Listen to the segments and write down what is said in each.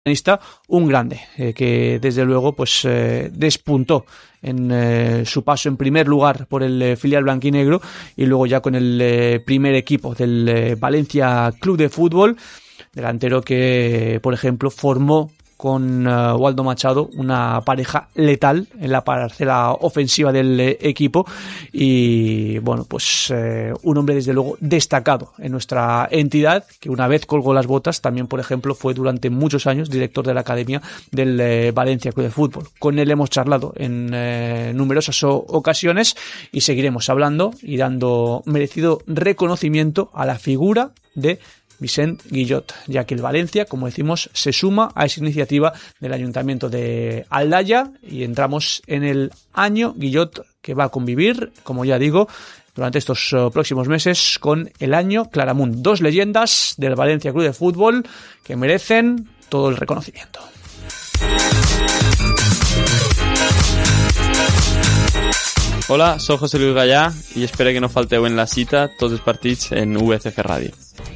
un grande que desde luego pues despuntó en su paso en primer lugar por el filial blanquinegro y luego ya con el primer equipo del Valencia Club de Fútbol, delantero que por ejemplo formó con Waldo Machado una pareja letal en la parcela ofensiva del equipo y bueno, pues un hombre desde luego destacado en nuestra entidad, que una vez colgó las botas también por ejemplo fue durante muchos años director de la academia del Valencia Club de Fútbol. Con él hemos charlado en numerosas ocasiones y seguiremos hablando y dando merecido reconocimiento a la figura de Vicent Guillot, ya que el Valencia, como decimos, se suma a esa iniciativa del Ayuntamiento de Aldaya y entramos en el año Guillot, que va a convivir, como ya digo, durante estos próximos meses con el año Claramunt. Dos leyendas del Valencia Club de Fútbol que merecen todo el reconocimiento. Hola, soy José Luis Gallà i espero que no falteu en la cita tots els partits en VCF Ràdio.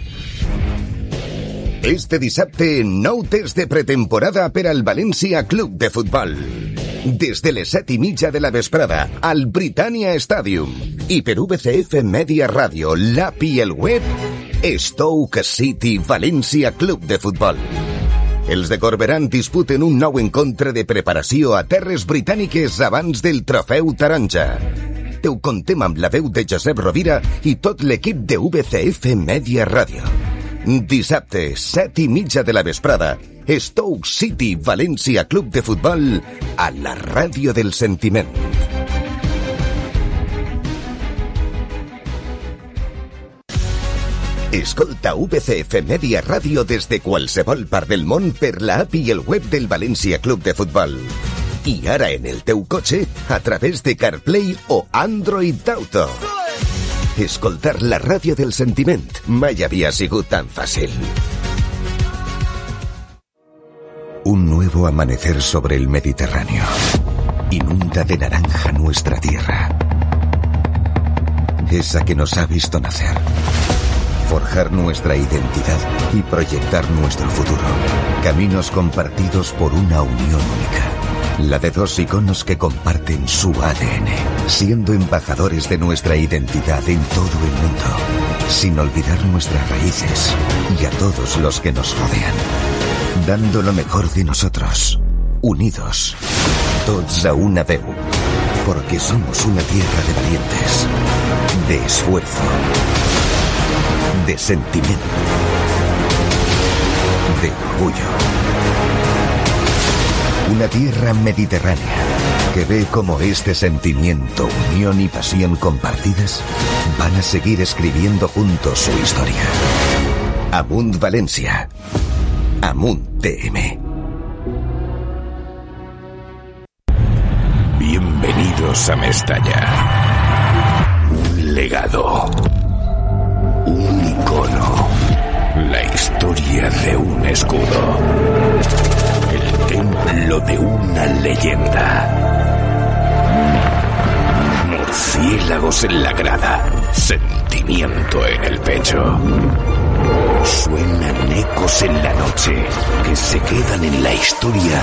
Este dissabte, nou test de pretemporada per al València Club de Futbol. Des de les 7:30 de la vesprada, al Britannia Stadium. I per VCF Media Ràdio, l'app i el web, Stoke City València Club de Futbol. Els de Corberán disputen un nou encontre de preparació a terres britàniques abans del trofeu taronja. Te ho contem amb la veu de Josep Rovira i tot l'equip de VCF Media Ràdio. Dissabte, 7:30 de la vesprada, Stoke City València Club de Futbol a la ràdio del sentiment. Escolta VCF Media Ràdio des de qualsevol part del món per l'app i el web del València Club de Futbol. I ara en el teu cotxe a través de CarPlay o Android Auto. Escoltar la ràdio del sentiment mai havia sigut tan fàcil. Un nuevo amanecer sobre el Mediterráneo. Inunda de naranja nuestra tierra. Esa que nos ha visto nacer. Forjar nuestra identidad y proyectar nuestro futuro. Caminos compartidos por una unión única. La de dos iconos que comparten su ADN, siendo embajadores de nuestra identidad en todo el mundo, sin olvidar nuestras raíces y a todos los que nos rodean, dando lo mejor de nosotros, unidos, tots a una veu, porque somos una tierra de valientes, de esfuerzo, de sentimiento, de orgullo. Una tierra mediterránea que ve como este sentimiento, unión y pasión compartidas van a seguir escribiendo juntos su historia. Amunt Valencia. Amunt TM. Bienvenidos a Mestalla. Un legado. Un icono. La historia de un escudo. El templo de una leyenda. Murciélagos en la grada. Sentimiento en el pecho. Suenan ecos en la noche que se quedan en la historia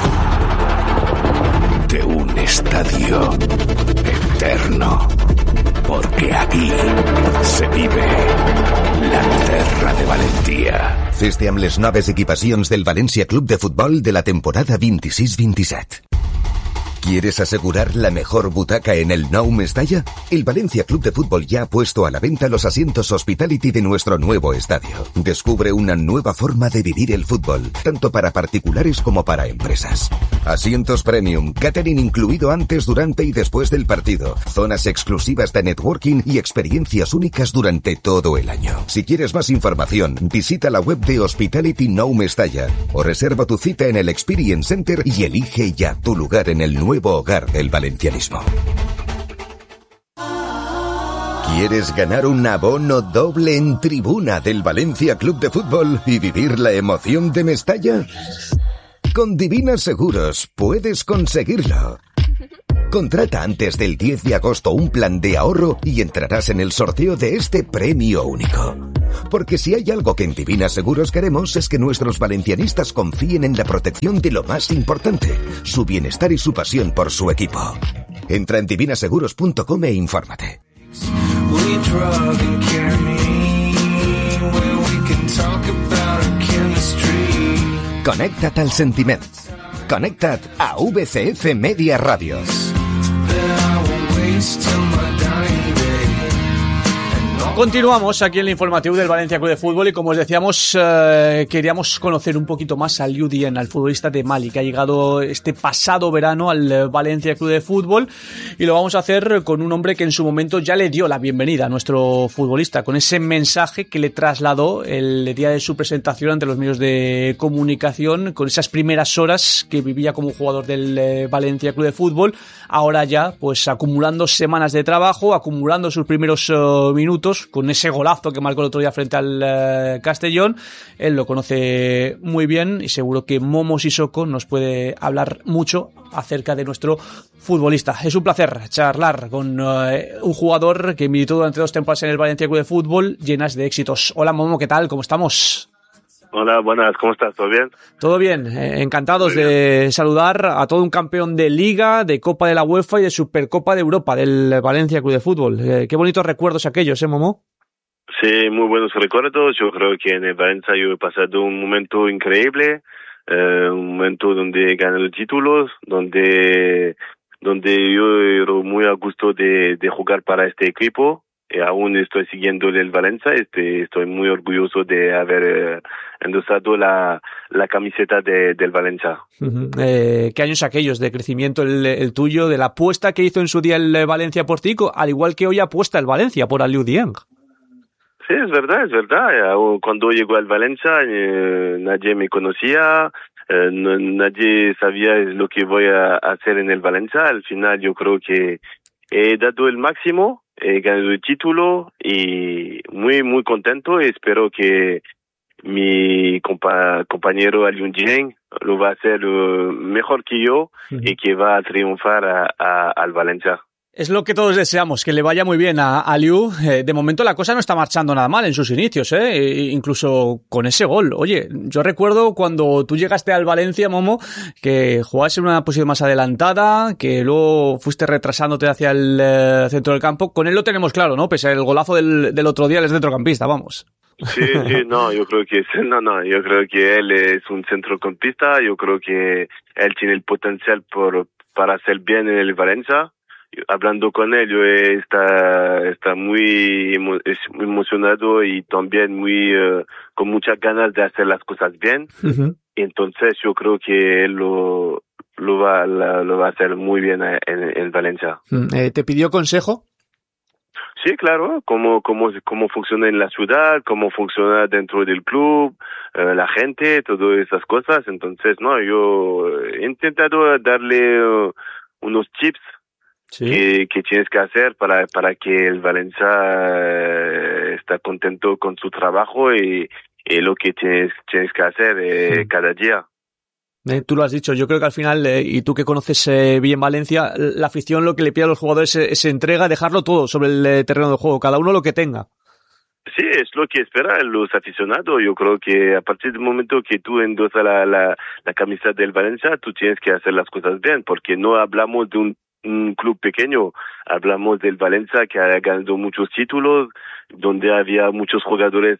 de un estadio eterno. Porque aquí se vive la terra de Valentia. Feste amb les noves equipacions del València Club de Futbol de la temporada 26-27. ¿Quieres asegurar la mejor butaca en el Nou Mestalla? El Valencia Club de Fútbol ya ha puesto a la venta los asientos Hospitality de nuestro nuevo estadio. Descubre una nueva forma de vivir el fútbol, tanto para particulares como para empresas. Asientos premium, catering incluido antes, durante y después del partido, zonas exclusivas de networking y experiencias únicas durante todo el año. Si quieres más información, visita la web de Hospitality Nou Mestalla o reserva tu cita en el Experience Center y elige ya tu lugar en el nuevo hogar del valencianismo. ¿Quieres ganar un abono doble en tribuna del Valencia Club de Fútbol y vivir la emoción de Mestalla? Con Divina Seguros puedes conseguirlo. Contrata antes del 10 de agosto un plan de ahorro y entrarás en el sorteo de este premio único. Porque si hay algo que en Divina Seguros queremos es que nuestros valencianistas confíen en la protección de lo más importante, su bienestar y su pasión por su equipo. Entra en divinaseguros.com e infórmate. Connecta't al sentiment. Connecta't a VCF Media Radio. Continuamos aquí en el informativo del Valencia Club de Fútbol y como os decíamos, queríamos conocer un poquito más al Aliou Dieng, al futbolista de Mali, que ha llegado este pasado verano al Valencia Club de Fútbol, y lo vamos a hacer con un hombre que en su momento ya le dio la bienvenida a nuestro futbolista, con ese mensaje que le trasladó el día de su presentación ante los medios de comunicación, con esas primeras horas que vivía como jugador del Valencia Club de Fútbol, ahora ya pues acumulando semanas de trabajo, acumulando sus primeros minutos, con ese golazo que marcó el otro día frente al Castellón. Él lo conoce muy bien y seguro que Momo Sissoko nos puede hablar mucho acerca de nuestro futbolista. Es un placer charlar con un jugador que militó durante 2 temporadas en el Valencia Club de Fútbol, llenas de éxitos. Hola Momo, ¿qué tal? ¿Cómo estamos? Hola, buenas, ¿cómo estás? ¿Todo bien? Todo bien, encantados de saludar a todo un campeón de Liga, de Copa de la UEFA y de Supercopa de Europa del Valencia Club de Fútbol. Qué bonitos recuerdos aquellos, Momo? Sí, muy buenos recuerdos. Yo creo que en el Valencia yo he pasado un momento increíble, un momento donde gané los títulos, donde yo era muy a gusto de jugar para este equipo. Aún estoy siguiendo el Valencia, estoy muy orgulloso de haber endosado la camiseta del Valencia. Uh-huh. ¿Qué años aquellos de crecimiento el tuyo, de la apuesta que hizo en su día el Valencia por ti, al igual que hoy apuesta el Valencia por Aliou Dieng? Sí, es verdad. Cuando llegó al Valencia nadie me conocía, nadie sabía lo que voy a hacer en el Valencia. Al final yo creo que he dado el máximo. He ganado el título y muy, muy contento. Espero que mi compañero Aliou Dieng lo va a hacer mejor que yo y que va a triunfar al Valencia. Es lo que todos deseamos, que le vaya muy bien a Aliou. De momento la cosa no está marchando nada mal en sus inicios, incluso con ese gol. Oye, yo recuerdo cuando tú llegaste al Valencia, Momo, que jugabas en una posición más adelantada, que luego fuiste retrasándote hacia el centro del campo. Con él lo tenemos claro, ¿no? Pese al golazo del otro día, él es centrocampista, vamos. Sí, yo creo que él es un centrocampista. Yo creo que él tiene el potencial para hacer bien en el Valencia. Hablando con él, yo está muy emocionado y también con muchas ganas de hacer las cosas bien. Uh-huh. Entonces yo creo que él lo va a hacer muy bien en Valencia. ¿Te pidió consejo? Sí, claro, cómo funciona en la ciudad, cómo funciona dentro del club, la gente, todas esas cosas. Entonces, yo he intentado darle unos tips. Sí. Que tienes que hacer para que el Valencia está contento con su trabajo y lo que tienes que hacer cada día. Tú lo has dicho, yo creo que al final, y tú que conoces bien Valencia, la afición lo que le pide a los jugadores es entrega, dejarlo todo sobre el terreno de juego, cada uno lo que tenga. Sí, es lo que esperan los aficionados. Yo creo que a partir del momento que tú endosas la camiseta del Valencia, tú tienes que hacer las cosas bien, porque no hablamos de un club pequeño, hablamos del Valencia que ha ganado muchos títulos, donde había muchos jugadores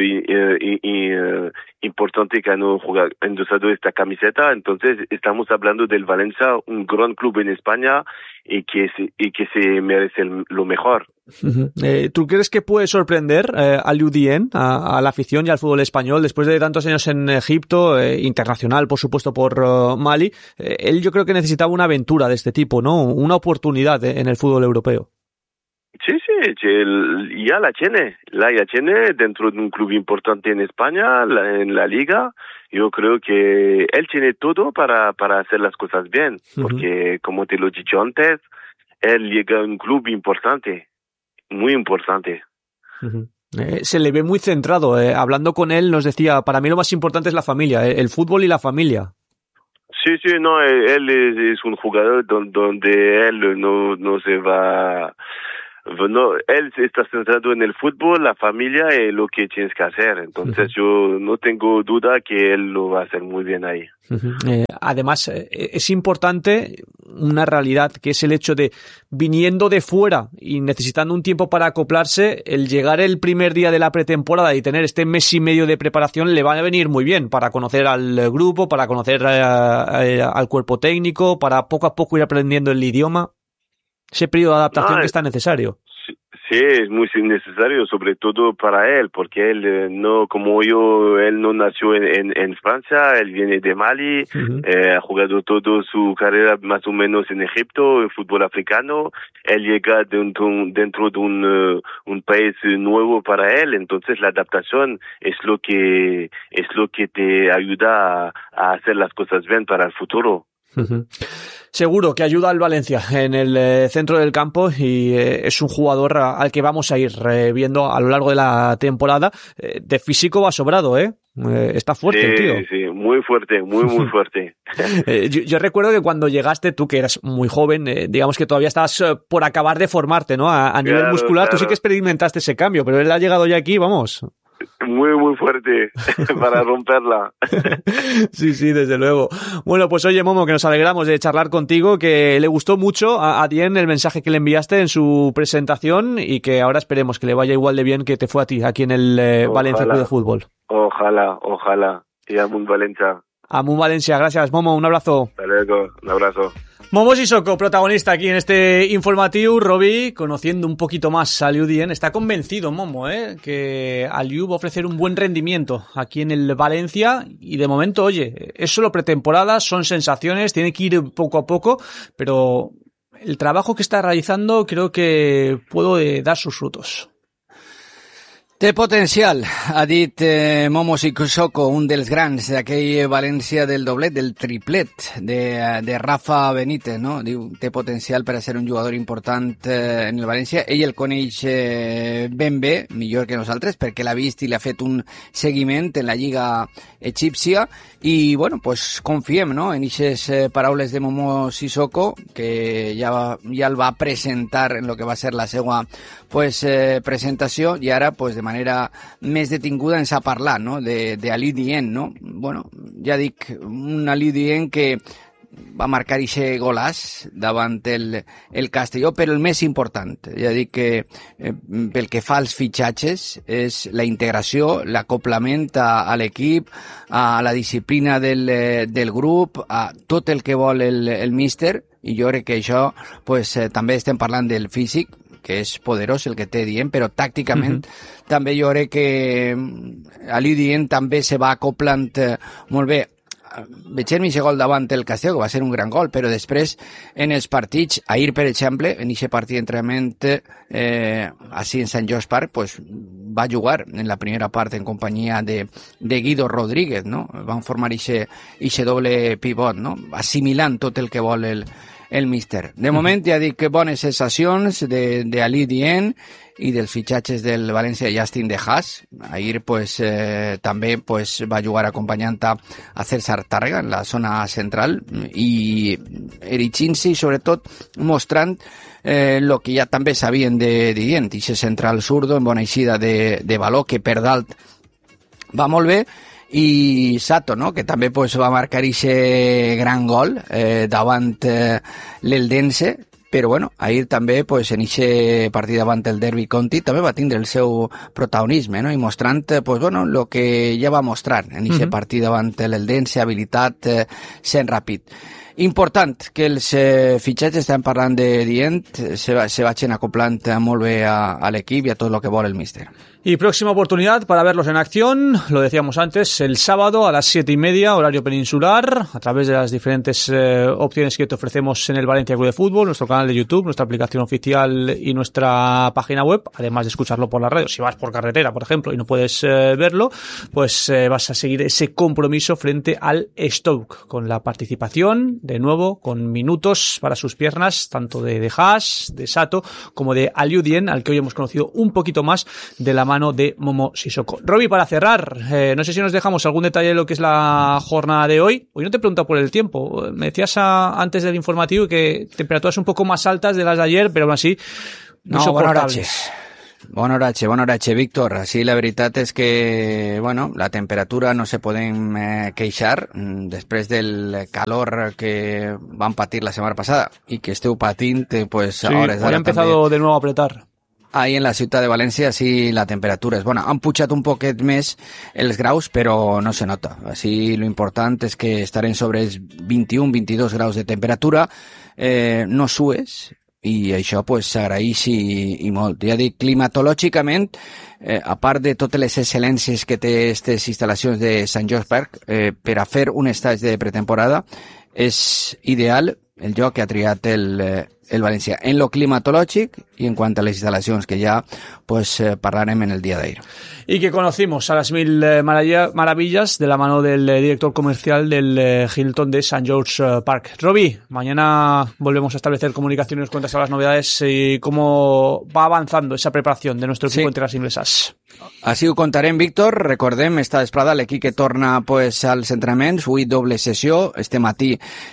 importantes que han endosado esta camiseta. Entonces estamos hablando del Valencia, un gran club en España y que se merece lo mejor. Uh-huh. ¿Tú crees que puede sorprender a Aliou Dieng, a la afición y al fútbol español después de tantos años en Egipto, internacional por supuesto por Mali? Él yo creo que necesitaba una aventura de este tipo, ¿no? Una oportunidad en el fútbol europeo. Sí, ya la tiene dentro de un club importante en España, en la Liga. Yo creo que él tiene todo para hacer las cosas bien, porque como te lo he dicho antes, él llega a un club importante, muy importante. Uh-huh. Se le ve muy centrado. Hablando con él nos decía, para mí lo más importante es la familia, el fútbol y la familia. Sí, él es un jugador donde él no se va no, él está centrado en el fútbol, la familia y lo que tienes que hacer. Entonces yo no tengo duda que él lo va a hacer muy bien ahí. Además, es importante una realidad que es el hecho de, viniendo de fuera y necesitando un tiempo para acoplarse, el llegar el primer día de la pretemporada y tener este mes y medio de preparación le va a venir muy bien para conocer al grupo, para conocer al cuerpo técnico, para poco a poco ir aprendiendo el idioma. Ese periodo de adaptación que está necesario. Sí, es muy necesario, sobre todo para él, porque él no, como yo, él no nació en Francia, él viene de Mali, ha jugado toda su carrera más o menos en Egipto, en fútbol africano. Él llega dentro de un país nuevo para él, entonces la adaptación es lo que te ayuda a hacer las cosas bien para el futuro. Seguro que ayuda al Valencia en el centro del campo y es un jugador al que vamos a ir viendo a lo largo de la temporada. De físico va sobrado, está fuerte, tío. Sí, muy fuerte, muy fuerte. Yo recuerdo que cuando llegaste, tú que eras muy joven, digamos que todavía estabas por acabar de formarte, ¿no? A nivel muscular, tú sí que experimentaste ese cambio, pero él ha llegado ya aquí, vamos. Muy fuerte para romperla. Sí, desde luego. Bueno, pues oye, Momo, que nos alegramos de charlar contigo, que le gustó mucho a Dien el mensaje que le enviaste en su presentación y que ahora esperemos que le vaya igual de bien que te fue a ti aquí en el Valencia Club de Fútbol. Ojalá. Y Amun Valencia. Amun Valencia, gracias, Momo, un abrazo. Hasta luego, un abrazo. Momo Sissoko, protagonista aquí en este informativo. Robbie, conociendo un poquito más a Aliou Dieng, está convencido Momo, que Aliou va a ofrecer un buen rendimiento aquí en el Valencia y de momento, oye, es solo pretemporada, son sensaciones, tiene que ir poco a poco, pero el trabajo que está realizando creo que puede dar sus frutos. Té potencial, ha dit Momo Sissoko, un dels grans d'aquell València del doblet, del triplet de Rafa Benítez, no? Diu, té potencial per a ser un jugador important en el València. Ell el coneix ben bé, millor que nosaltres, perquè l'ha vist i l'ha fet un seguiment en la Lliga egípcia i, bueno, pues confiem, no?, en aquestes paraules de Momo Sissoko, que ja el va presentar en lo que va ser la seva presentació i ara, pues, de manera més detinguda ens ha parlat, no?, de Aliou Dieng, no? Bueno, ja dic, un Aliou Dieng que va marcar ixe golàs davant el Castelló, però el més important, ja dic que pel que fa als fitxatges, és la integració, l'acoplament a l'equip, a la disciplina del grup, a tot el que vol el míster, i jo crec que això, pues, també estem parlant del físic, que és poderós el que té Dieng, però tàcticament també jo crec que Aliou Dieng també se va acoplant molt bé. Veiem aquest gol davant el Castelló, que va ser un gran gol, però després en els partits, ahir per exemple, en aquest partit d'entrenament així en Sant George Park, pues, va jugar en la primera part en companyia de Guido Rodríguez, no? Van formar aquest doble pivot, no? Assimilant tot el que vol el míster. De moment ja dic que bones sensacions de Aliou Dieng i dels fitxatges del València, Justin De Haas. Ahir pues, també pues, va jugar acompanyant a César Tàrrega en la zona central i erigint-se i sobretot mostrant el que ja també sabien de Dieng, aquest central zurdo en bona eixida de valor que per dalt va molt bé. I Sato, no?, que també pues, va marcar ese gran gol davant l'Eldense, però bueno, ahir també pues, en ese partit davant el Derby County també va tindre el seu protagonisme, no?, i mostrant pues, bueno, lo que ja va mostrar en ese partit davant l'Eldense, habilitat, sent ràpid. Important que els fitxatges, estem parlant de Dieng, se vagin acoplant molt bé a l'equip i a tot el que vol el míster. Y próxima oportunidad para verlos en acción, lo decíamos antes, el sábado a las 7:30, horario peninsular, a través de las diferentes opciones que te ofrecemos en el Valencia Club de Fútbol, nuestro canal de YouTube, nuestra aplicación oficial y nuestra página web, además de escucharlo por la radio. Si vas por carretera, por ejemplo, y no puedes verlo, pues vas a seguir ese compromiso frente al Stoke, con la participación, de nuevo, con minutos para sus piernas, tanto de Haas, de Sato, como de Aliou Dieng, al que hoy hemos conocido un poquito más de la mano de Momo Sissoko. Robbie, para cerrar, no sé si nos dejamos algún detalle de lo que es la jornada de hoy. Hoy no te he preguntado por el tiempo. Me decías antes del informativo que temperaturas un poco más altas de las de ayer, pero aún así insoportables. Bon horatge, Víctor. Així la veritat és que, bueno, la temperatura no se poden queixar després del calor que van patir la setmana passada i que esteu patint, pues, sí, hores d'ara. Sí, ha empezado de nuevo a apretar. Ahí en la ciutat de València sí la temperatura és bona. Han pujat un poquet més els graus, però no se nota. Així lo important és que estarem sobre els 21-22 graus de temperatura, no sues, i això pues s'agraeix i molt. Ja dic, climatològicament, a part de totes les excel·lències que té aquestes instal·lacions de Sant George Park, per a fer un estatge de pretemporada, és ideal el lloc que ha triat el València. En lo climatològic y en cuanto a las instalaciones que ya pues parlarem en el día de ayer. Y que conocimos a las 1000 maravillas de la mano del director comercial del Hilton de St. George Park. Robbie, mañana volvemos a establecer comunicaciones, cuentas a las novedades y cómo va avanzando esa preparación de nuestro equipo en tierras inglesas. Així ho contarem, Víctor. Recordem, esta vesprada l'equip que torna pues, als entrenaments, avui doble sessió, este matí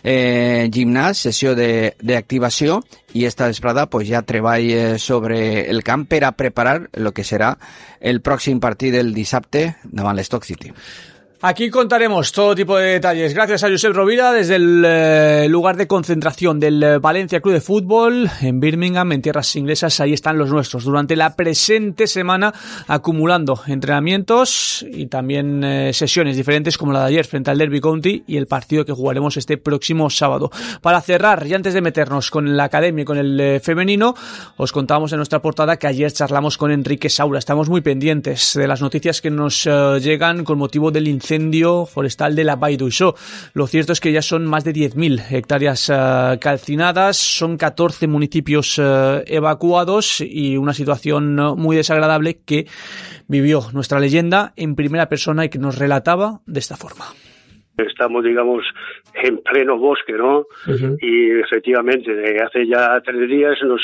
gimnàs, sessió d'activació, i esta vesprada pues, ja treball sobre el camp per a preparar el que serà el pròxim partit del dissabte davant l'Stoke City. Aquí contaremos todo tipo de detalles. Gracias a Josep Rovira desde el lugar de concentración del Valencia Club de Fútbol en Birmingham, en tierras inglesas. Ahí están los nuestros durante la presente semana, acumulando entrenamientos y también sesiones diferentes como la de ayer frente al Derby County y el partido que jugaremos este próximo sábado. Para cerrar, y antes de meternos con la academia y con el femenino, os contábamos en nuestra portada que ayer charlamos con Enrique Saura. Estamos muy pendientes de las noticias que nos llegan con motivo del incendio forestal de la Vall d'Uixó. Lo cierto es que ya son más de 10.000 hectáreas calcinadas, son 14 municipios evacuados y una situación muy desagradable que vivió nuestra leyenda en primera persona y que nos relataba de esta forma. Estamos, digamos, en pleno bosque, ¿no? Uh-huh. Y efectivamente, hace ya 3 días nos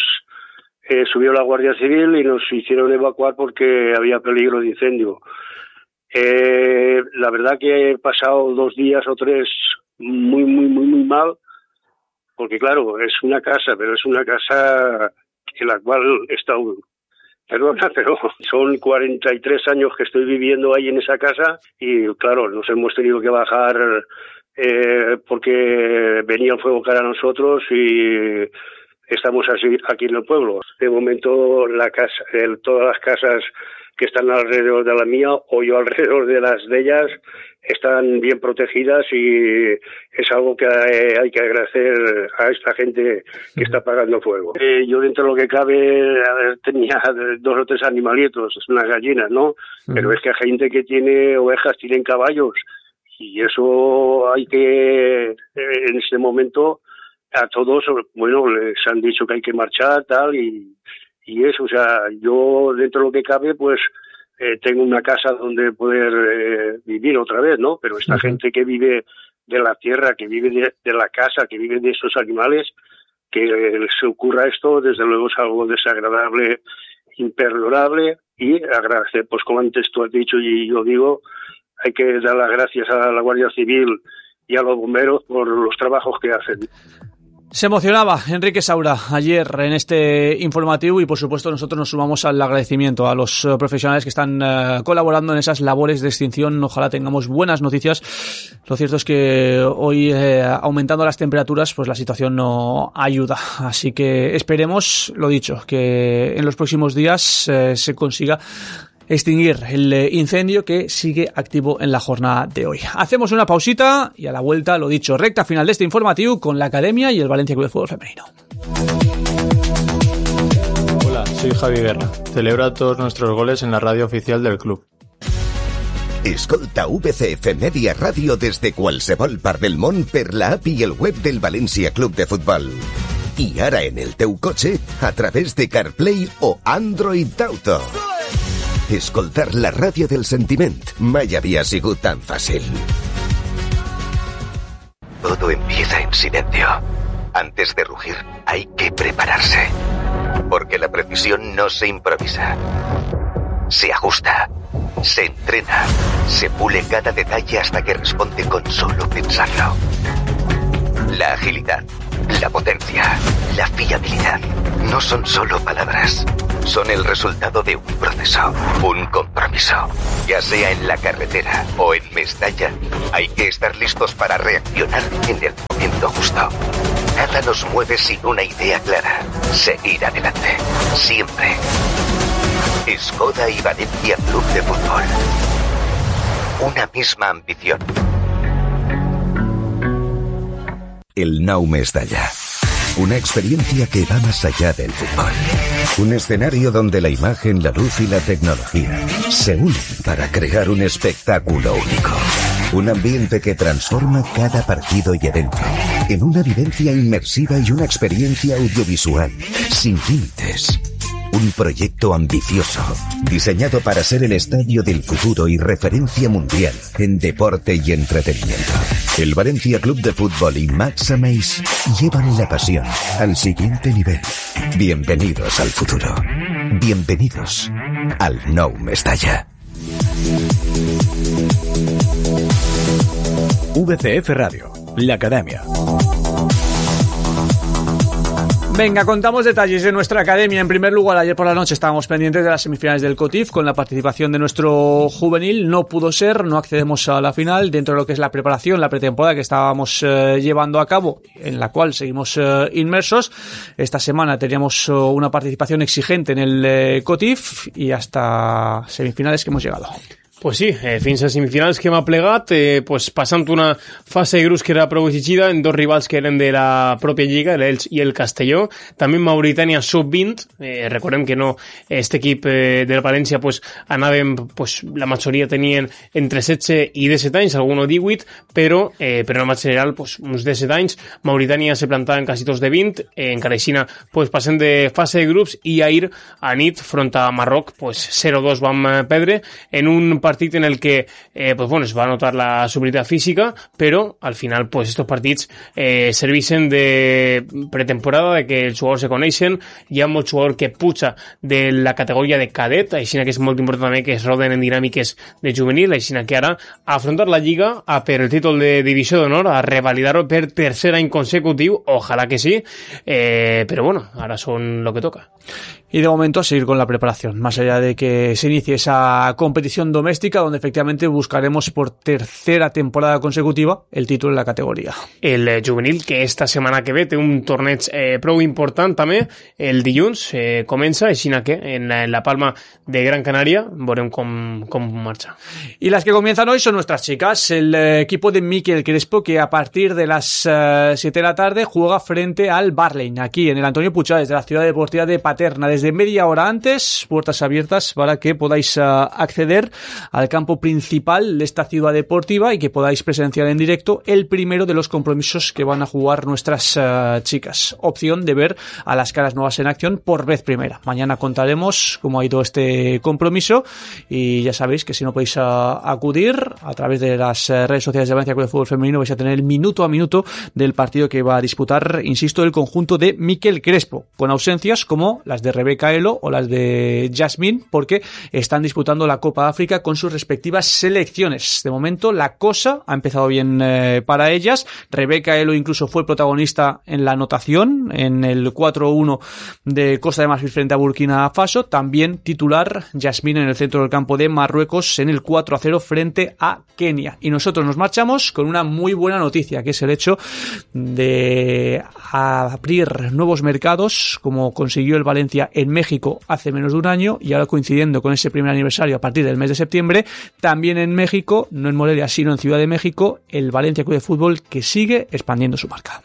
subió la Guardia Civil y nos hicieron evacuar porque había peligro de incendio. La verdad que he pasado 2 días o 3 muy mal, porque claro, es una casa, pero es una casa en la cual he estado, perdona, pero son 43 años que estoy viviendo ahí en esa casa y claro, nos hemos tenido que bajar porque venía el fuego cara a nosotros y estamos así aquí en el pueblo. De momento la casa, todas las casas que están alrededor de la mía o yo alrededor de las de ellas están bien protegidas y es algo que hay que agradecer a esta gente que está apagando fuego. Yo dentro de lo que cabe tenía 2 o 3 animalitos, unas gallinas, ¿no? Pero es que hay gente que tiene ovejas, tienen caballos y eso hay que, en este momento, a todos, bueno, les han dicho que hay que marchar, tal, y eso, o sea, yo dentro de lo que cabe, pues tengo una casa donde poder vivir otra vez, ¿no? Pero esta gente que vive de la tierra, que vive de la casa, que vive de esos animales, que se ocurra esto, desde luego es algo desagradable, imperdonable, y agradecer, pues como antes tú has dicho y yo digo, hay que dar las gracias a la Guardia Civil y a los bomberos por los trabajos que hacen. Se emocionaba Enrique Saura ayer en este informativo y por supuesto nosotros nos sumamos al agradecimiento a los profesionales que están colaborando en esas labores de extinción. Ojalá tengamos buenas noticias. Lo cierto es que hoy aumentando las temperaturas pues la situación no ayuda. Así que esperemos, lo dicho, que en los próximos días se consiga extinguir el incendio que sigue activo en la jornada de hoy. Hacemos una pausita y a la vuelta, lo dicho, recta final de este informativo con la Academia y el Valencia Club de Fútbol Femenino. Hola, soy Javi Guerra. Celebra todos nuestros goles en la radio oficial del club. Escolta VCF Media Radio desde qualsevol part del món per la app i el web del València Club de Futbol. I ara en el teu cotxe a través de CarPlay o Android Auto. Escoltar la ràdio del sentiment mai havia sigut tan fàcil. Todo empieza en silencio. Antes de rugir, hay que prepararse. Porque la precisión no se improvisa. Se ajusta, se entrena, se pule cada detalle hasta que responde con solo pensarlo. La agilidad, La potencia, la fiabilidad, no son solo palabras. Son el resultado de un proceso, un compromiso. Ya sea en la carretera o en Mestalla, hay que estar listos para reaccionar en el momento justo. Nada nos mueve sin una idea clara. Seguir adelante. Siempre. Skoda y Valencia Club de Fútbol. Una misma ambición. El Nou Mestalla. Una experiencia que va más allá del fútbol. Un escenario donde la imagen, la luz y la tecnología se unen para crear un espectáculo único. Un ambiente que transforma cada partido y evento en una vivencia inmersiva y una experiencia audiovisual sin límites. Un proyecto ambicioso, diseñado para ser el estadio del futuro y referencia mundial en deporte y entretenimiento. El Valencia Club de Fútbol y Max Ameis llevan la pasión al siguiente nivel. Bienvenidos al futuro. Bienvenidos al Nou Mestalla. VCF Radio, la Academia. Venga, contamos detalles de nuestra academia. En primer lugar, ayer por la noche estábamos pendientes de las semifinales del COTIF con la participación de nuestro juvenil. No pudo ser, no accedemos a la final dentro de lo que es la preparación, la pretemporada que estábamos llevando a cabo, en la cual seguimos inmersos. Esta semana teníamos una participación exigente en el COTIF y hasta semifinales que hemos llegado. Pues sí, fins a semifinals que hem plegat, pues passant una fase de grups que era prou exigida en dos rivals que eren de la pròpia lliga, l'Elx i el Castelló. També Mauritània sub-20, recordem que no, este equip del València pues anàvem, pues la majoria tenien entre 16 i 17 anys, alguno 18, però en el match general pues uns 17 anys. Mauritània se plantava en quasi tots de 20, encara aixina pues passem de fase de grups i ahir a nit front a Marroc pues 0-2 vam perdre en un partit en el que pues bueno, es va notar la superioritat física, però al final pues estos partits servixen de pretemporada, de que els jugadors se coneixen. Hi ha molt jugador que puja de la categoria de cadet, així que és molt important també que es roden en dinàmiques de juvenil, així que ara a afrontar la Lliga per el títol de Divisió d'Honor, a revalidar-ho per tercer any consecutiu, ojalà que sí, però bueno, ara són lo que toca. Y de momento a seguir con la preparación, más allá de que se inicie esa competición doméstica donde efectivamente buscaremos por tercera temporada consecutiva el título en la categoría. El juvenil, que esta setmana que ve té un torneig prou important també, el dilluns comença, així que en la Palma de Gran Canaria veurem com marxa. Y las que comienzan hoy son nuestras chicas, el equipo de Mikel Crespo, que a partir de las 7 de la tarde juega frente al Barley, aquí en el Antonio Puig, desde la ciudad deportiva de Paterna, desde media hora antes, puertas abiertas para que podáis acceder al campo principal de esta ciudad deportiva y que podáis presenciar en directo el primero de los compromisos que van a jugar nuestras chicas. Opción de ver a las caras nuevas en acción por vez primera. Mañana contaremos cómo ha ido este compromiso y ya sabéis que si no podéis acudir a través de las redes sociales de Valencia Club de Fútbol Femenino vais a tener el minuto a minuto del partido que va a disputar, insisto, el conjunto de Mikel Crespo, con ausencias como las de Rebeca Elo o las de Jasmine, porque están disputando la Copa África con sus respectivas selecciones. De momento la cosa ha empezado bien para ellas. Rebeca Elo incluso fue protagonista en la anotación en el 4-1 de Costa de Marfil frente a Burkina Faso, también titular Jasmine en el centro del campo de Marruecos en el 4-0 frente a Kenia. Y nosotros nos marchamos con una muy buena noticia, que es el hecho de abrir nuevos mercados, como consiguió el Valencia en México hace menos de un año, y ahora coincidiendo con ese primer aniversario a partir del mes de septiembre, también en México, no en Morelia sino en Ciudad de México, el Valencia Club de Fútbol, que sigue expandiendo su marca.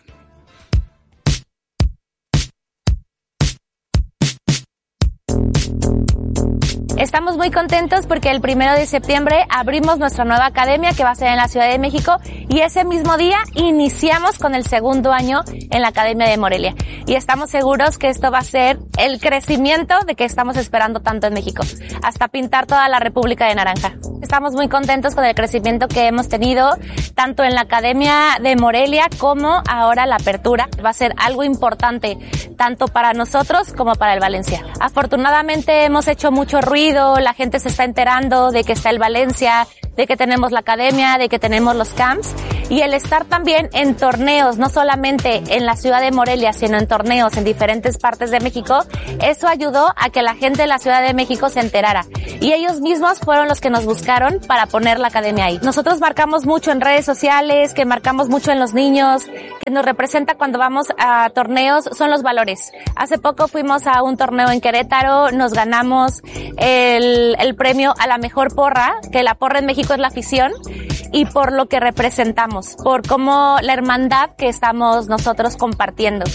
Estamos muy contentos porque el 1 de septiembre abrimos nuestra nueva academia, que va a ser en la Ciudad de México, y ese mismo día iniciamos con el segundo año en la Academia de Morelia. Y estamos seguros que esto va a ser el crecimiento de que estamos esperando tanto en México, hasta pintar toda la República de naranja. Estamos muy contentos con el crecimiento que hemos tenido, tanto en la Academia de Morelia como ahora la apertura. Va a ser algo importante, tanto para nosotros como para el Valencia. Afortunadamente hemos hecho mucho ruido, la gente se está enterando de que está el Valencia, de que tenemos la academia, de que tenemos los camps, Y el estar también en torneos, no solamente en la ciudad de Morelia, sino en torneos en diferentes partes de México, eso ayudó a que la gente de la Ciudad de México se enterara. Y ellos mismos fueron los que nos buscaron para poner la academia ahí. Nosotros marcamos mucho en redes sociales, que marcamos mucho en los niños, que nos representa cuando vamos a torneos, son los valores. Hace poco fuimos a un torneo en Querétaro, nos ganamos el premio a la mejor porra, que la porra en México es la afición, y por lo que representamos, por cómo la hermandad que estamos nosotros compartiendo.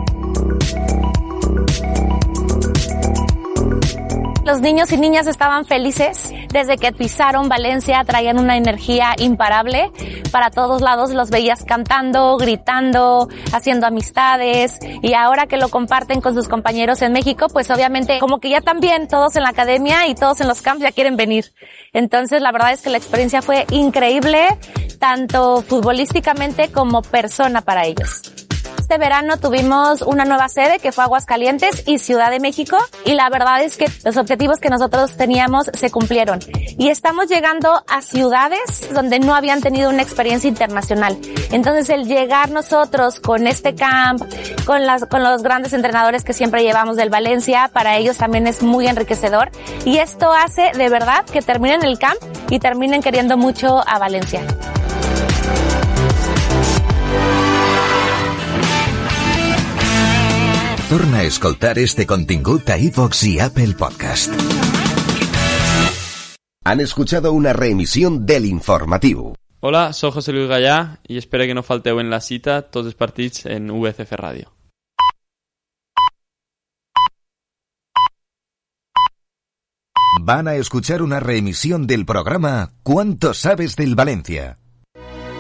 Los niños y niñas estaban felices desde que pisaron Valencia, traían una energía imparable. Para todos lados los veías cantando, gritando, haciendo amistades, y ahora que lo comparten con sus compañeros en México, pues obviamente como que ya también todos en la academia y todos en los camps ya quieren venir. Entonces la verdad es que la experiencia fue increíble, tanto futbolísticamente como persona para ellos. Este verano tuvimos una nueva sede que fue Aguascalientes y Ciudad de México, y la verdad es que los objetivos que nosotros teníamos se cumplieron y estamos llegando a ciudades donde no habían tenido una experiencia internacional. Entonces el llegar nosotros con este camp, con los grandes entrenadores que siempre llevamos del Valencia, para ellos también es muy enriquecedor, y esto hace de verdad que terminen el camp y terminen queriendo mucho a Valencia. Torna a escoltar este contingut a iVoox y Apple Podcast. Han escuchado una reemisión del informatiu. Hola, soy José Luis Gallà y espero que no falteu en la cita tots els partits en UCF Radio. Van a escuchar una reemisión del programa ¿Cuánto sabes del Valencia?